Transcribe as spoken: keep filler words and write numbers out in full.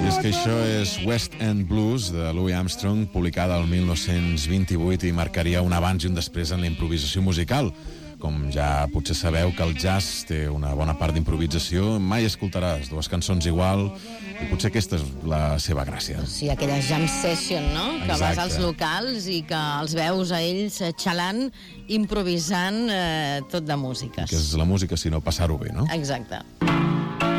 és que això és West End Blues de Louis Armstrong, publicada el mil nou-cents vint-i-vuit i marcaria un abans i un després en la improvisació musical. Com ja potser sabeu que el jazz té una bona part d'improvisació, mai escoltaràs dues cançons igual i potser aquesta és la seva gràcia. Sí, aquella jam session, no? Que Exacte. vas als locals i que els veus a ells xalant, improvisant eh, tot de músiques. Que és la música, sinó passar-ho bé, no? Exacte.